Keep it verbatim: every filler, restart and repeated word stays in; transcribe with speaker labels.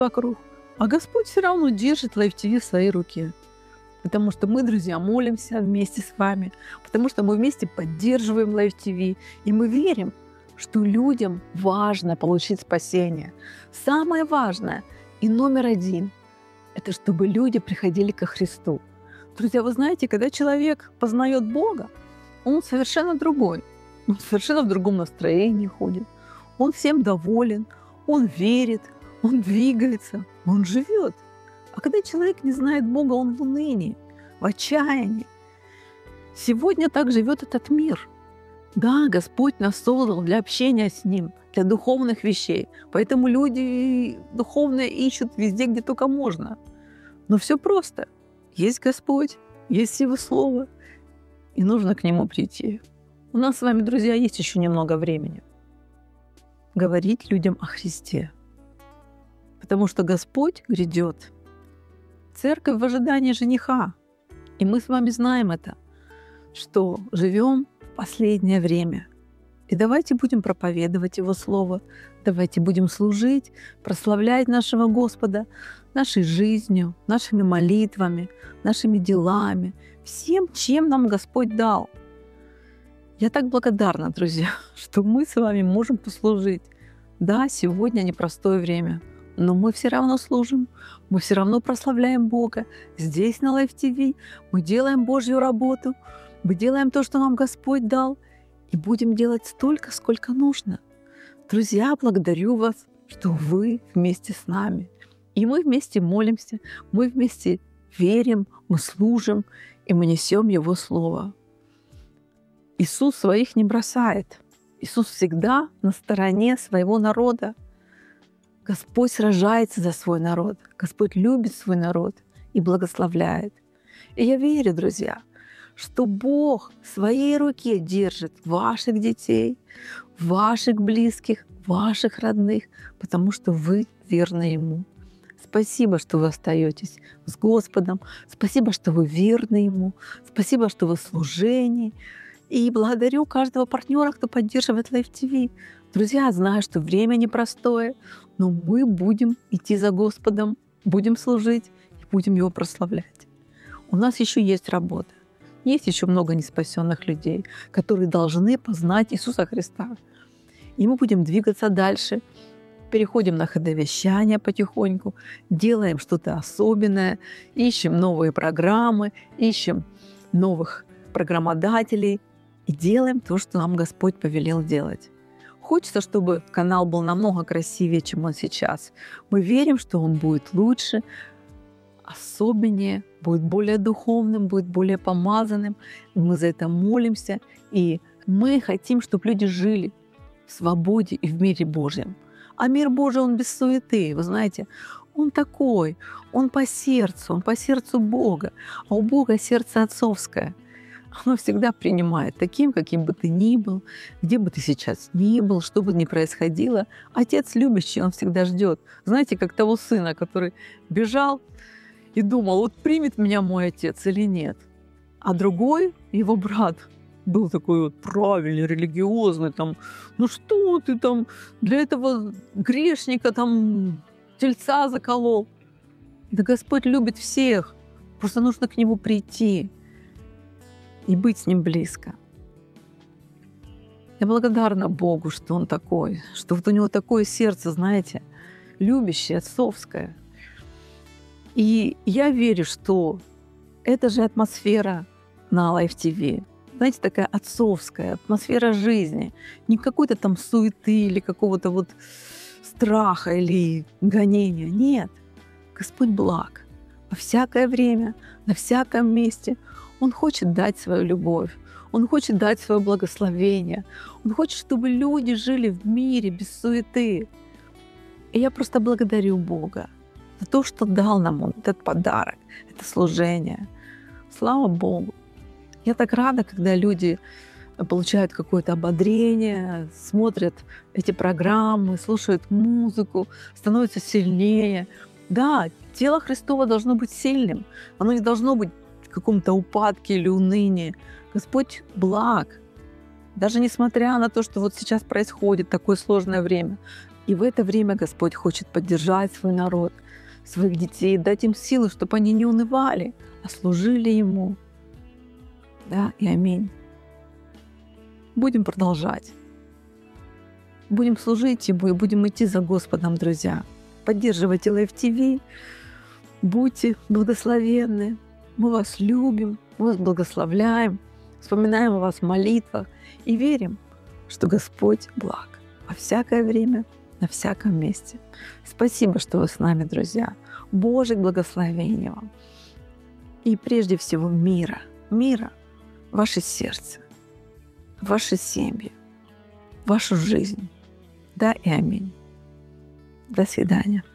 Speaker 1: вокруг. А Господь все равно держит Life ти ви в своей руке. Потому что мы, друзья, молимся вместе с вами, потому что мы вместе поддерживаем Life ти ви, и мы верим, что людям важно получить спасение. Самое важное и номер один – это чтобы люди приходили ко Христу. Друзья, вы знаете, когда человек познает Бога, он совершенно другой. Он совершенно в другом настроении ходит. Он всем доволен, он верит, он двигается, он живет. А когда человек не знает Бога, он в унынии, в отчаянии. Сегодня так живет этот мир. Да, Господь нас создал для общения с Ним, для духовных вещей. Поэтому люди духовные ищут везде, где только можно. Но все просто. Есть Господь, есть Его Слово, и нужно к Нему прийти. У нас с вами, друзья, есть еще немного времени говорить людям о Христе. Потому что Господь грядет. Церковь в ожидании жениха. И мы с вами знаем это, что живем в последнее время. И давайте будем проповедовать Его Слово, давайте будем служить, прославлять нашего Господа нашей жизнью, нашими молитвами, нашими делами, всем, чем нам Господь дал. Я так благодарна, друзья, что мы с вами можем послужить. Да, сегодня непростое время, но мы все равно служим, мы все равно прославляем Бога. Здесь на Life ти ви мы делаем Божью работу, мы делаем то, что нам Господь дал, и будем делать столько, сколько нужно. Друзья, благодарю вас, что вы вместе с нами. И мы вместе молимся, мы вместе верим, мы служим, и мы несем Его Слово. Иисус своих не бросает. Иисус всегда на стороне своего народа. Господь сражается за свой народ. Господь любит свой народ и благословляет. И я верю, друзья, что Бог в своей руке держит ваших детей, ваших близких, ваших родных, потому что вы верны Ему. Спасибо, что вы остаетесь с Господом. Спасибо, что вы верны Ему. Спасибо, что вы в служении. И благодарю каждого партнера, кто поддерживает Life ти ви. Друзья, знаю, что время непростое, но мы будем идти за Господом, будем служить и будем Его прославлять. У нас еще есть работа. Есть еще много неспасенных людей, которые должны познать Иисуса Христа. И мы будем двигаться дальше. Переходим на ходовещание потихоньку, делаем что-то особенное, ищем новые программы, ищем новых программодателей и делаем то, что нам Господь повелел делать. Хочется, чтобы канал был намного красивее, чем он сейчас. Мы верим, что он будет лучше, особеннее, будет более духовным, будет более помазанным. И мы за это молимся, и мы хотим, чтобы люди жили в свободе и в мире Божьем. А мир Божий, он без суеты, вы знаете, он такой, он по сердцу, он по сердцу Бога, а у Бога сердце отцовское. Оно всегда принимает таким, каким бы ты ни был, где бы ты сейчас ни был, что бы ни происходило. Отец любящий, он всегда ждет. Знаете, как того сына, который бежал и думал, вот примет меня мой отец или нет. А другой, его брат, был такой вот правильный, религиозный, там, ну что ты там для этого грешника там тельца заколол. Да Господь любит всех, просто нужно к Нему прийти и быть с Ним близко. Я благодарна Богу, что Он такой, что вот у Него такое сердце, знаете, любящее, отцовское. И я верю, что это же атмосфера на Life ти ви. Знаете, такая отцовская атмосфера жизни. Не какой-то там суеты или какого-то вот страха или гонения. Нет. Господь благ. Во всякое время, на всяком месте Он хочет дать свою любовь. Он хочет дать свое благословение. Он хочет, чтобы люди жили в мире без суеты. И я просто благодарю Бога за то, что дал нам Он этот подарок, это служение. Слава Богу. Я так рада, когда люди получают какое-то ободрение, смотрят эти программы, слушают музыку, становятся сильнее. Да, тело Христово должно быть сильным. Оно не должно быть в каком-то упадке или унынии. Господь благ. Даже несмотря на то, что вот сейчас происходит такое сложное время, И в это время Господь хочет поддержать свой народ, своих детей, дать им силы, чтобы они не унывали, а служили Ему. Да, и аминь. Будем продолжать. Будем служить Ему и будем идти за Господом, друзья. Поддерживайте Life ти ви, будьте благословенны. Мы вас любим, мы вас благословляем, вспоминаем о вас в молитвах и верим, что Господь благ во всякое время, на всяком месте. Спасибо, что вы с нами, друзья. Божьих благословений вам. И прежде всего мира, мира в ваше сердце, в ваши семьи, в вашу жизнь. Да и аминь. До свидания.